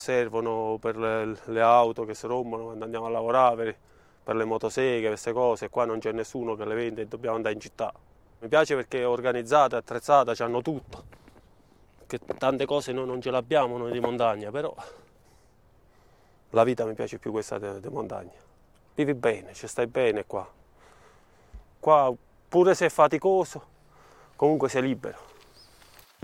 Servono per le auto che si rompono quando andiamo a lavorare, per le motoseghe, queste cose. Qua non c'è nessuno che le vende e dobbiamo andare in città. Mi piace perché è organizzata, attrezzata, c'hanno tutto. Che tante cose noi non ce l'abbiamo noi di montagna, però la vita mi piace più questa di montagna. Vivi bene, ci stai bene qua. Qua pure se è faticoso, comunque sei libero.